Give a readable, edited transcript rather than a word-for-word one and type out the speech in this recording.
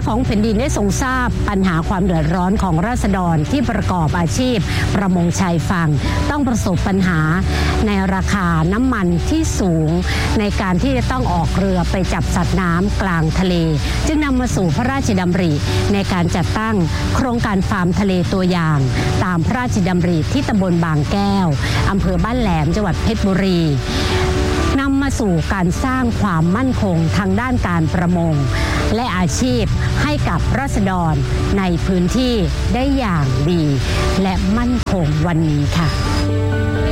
ของแผ่นดินได้ทรงทราบปัญหาความเดือดร้อนของราษฎรที่ประกอบอาชีพประมงชายฝั่งต้องประสบปัญหาในราคาน้ำมันที่สูงในการที่จะต้องออกเรือไปจับสัตว์น้ำกลางทะเลจึงนำมาสู่พระราชดำริในการจัดตั้งโครงการฟาร์มทะเลตัวอย่างตามพระราชดำริที่ตำบลบางแก้วอำเภอบ้านแหลมจังหวัดเพชรบุรีนำมาสู่การสร้างความมั่นคงทางด้านการประมงและอาชีพให้กับราษฎรในพื้นที่ได้อย่างดีและมั่นคงวันนี้ค่ะ